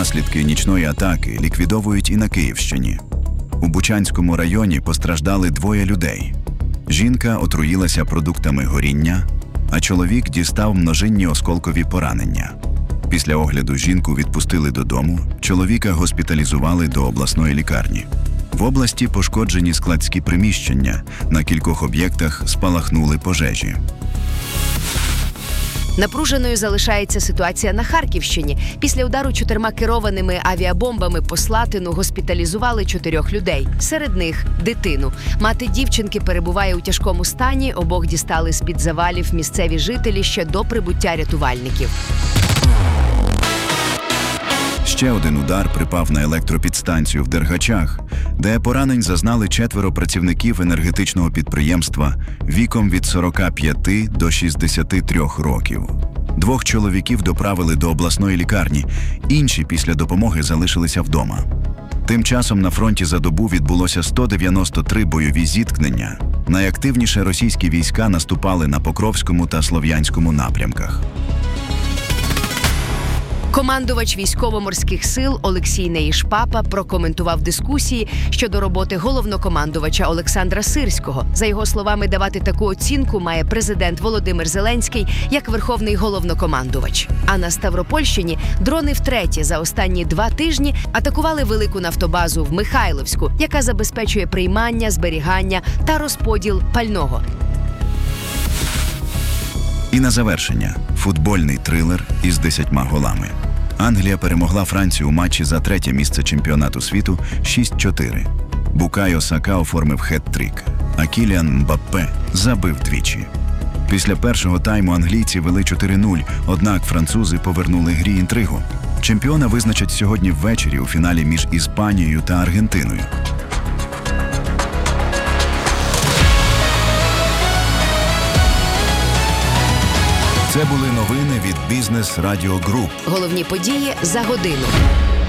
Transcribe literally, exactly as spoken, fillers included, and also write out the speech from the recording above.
Наслідки нічної атаки ліквідовують і на Київщині. У Бучанському районі постраждали двоє людей. Жінка отруїлася продуктами горіння, а чоловік дістав множинні осколкові поранення. Після огляду жінку відпустили додому, чоловіка госпіталізували до обласної лікарні. В області пошкоджені складські приміщення, на кількох об'єктах спалахнули пожежі. Напруженою залишається ситуація на Харківщині. Після удару чотирма керованими авіабомбами по Слатину госпіталізували чотирьох людей. Серед них – дитину. Мати дівчинки перебуває у тяжкому стані, обох дістали з-під завалів місцеві жителі ще до прибуття рятувальників. Ще один удар припав на електропідстанцію в Дергачах, де поранень зазнали четверо працівників енергетичного підприємства віком від сорока п'яти до шістдесяти трьох років. Двох чоловіків доправили до обласної лікарні, інші після допомоги залишилися вдома. Тим часом на фронті за добу відбулося сто дев'яносто три бойові зіткнення. Найактивніше російські війська наступали на Покровському та Слов'янському напрямках. Командувач військово-морських сил Олексій Неїшпапа прокоментував дискусії щодо роботи головнокомандувача Олександра Сирського. За його словами, давати таку оцінку має президент Володимир Зеленський як верховний головнокомандувач. А на Ставропольщині дрони втретє за останні два тижні атакували велику нафтобазу в Михайловську, яка забезпечує приймання, зберігання та розподіл пального. І на завершення – футбольний трилер із десятьма голами. Англія перемогла Францію у матчі за третє місце чемпіонату світу шість чотири. Букайо Сака оформив хет-трик, а Кіліан Мбаппе забив двічі. Після першого тайму англійці вели чотири нуль, однак французи повернули грі інтригу. Чемпіона визначать сьогодні ввечері у фіналі між Іспанією та Аргентиною. Це були новини від Бізнес Радіо Груп. Головні події за годину.